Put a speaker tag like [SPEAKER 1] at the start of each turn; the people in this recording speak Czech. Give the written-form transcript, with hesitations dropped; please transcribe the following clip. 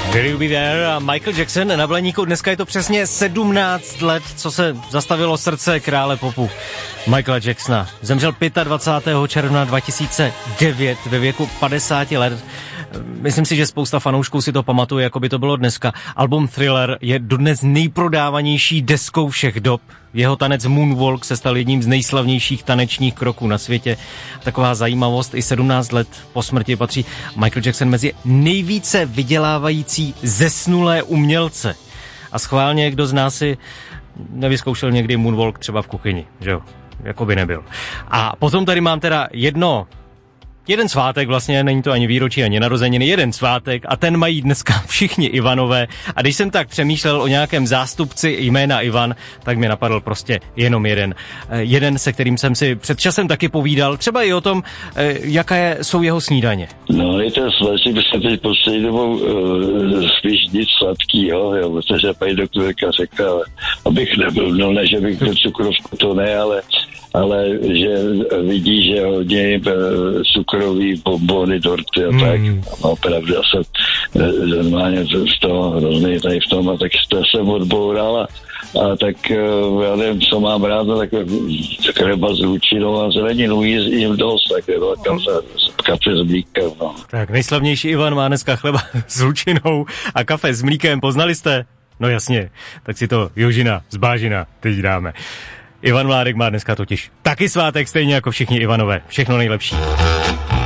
[SPEAKER 1] Will You Be There a Michael Jackson na Blaníku. Dneska je to přesně 17 let, co se zastavilo srdce krále popu Michaela Jacksona. Zemřel 25. června 2009 ve věku 50 let. Myslím si, že spousta fanoušků si to pamatuje, jako by to bylo dneska. Album Thriller je dodnes nejprodávanější deskou všech dob. Jeho tanec Moonwalk se stal jedním z nejslavnějších tanečních kroků na světě. Taková zajímavost, i 17 let po smrti patří Michael Jackson mezi nejvíce vydělávající zesnulé umělce. A schválně, kdo z nás si nevyzkoušel někdy Moonwalk třeba v kuchyni, že jo? Jako by nebyl. A potom tady mám teda jeden svátek, vlastně není to ani výročí, ani narozeniny, jeden svátek a ten mají dneska všichni Ivanové. A když jsem tak přemýšlel o nějakém zástupci jména Ivan, tak mi napadl prostě jenom jeden. Jeden, se kterým jsem si před časem taky povídal, třeba i o tom, jaké jsou jeho snídaně.
[SPEAKER 2] No, je to sladký, protože teď poslední dobou spíš nic sladkýho, jo, protože paní doktorka řekla, abych nebyl, no ne, že bych měl cukrovku, to ne, ale že vidí, že hodně cukrový bombony, dorty a tak. No, opravdu já jsem normálně z toho hrozný tady v tom a tak jsem odboural a tak já nevím, co mám rád, tak chleba s lučinou a zeleninu jim dost, tak je kafe s mlíkem. No.
[SPEAKER 1] Tak nejslavnější Ivan má dneska chleba s lučinou a kafe s mlíkem, poznali jste? No jasně, tak si to Jožina z Bážina teď dáme. Ivan Mládek má dneska totiž taky svátek, stejně jako všichni Ivanové. Všechno nejlepší.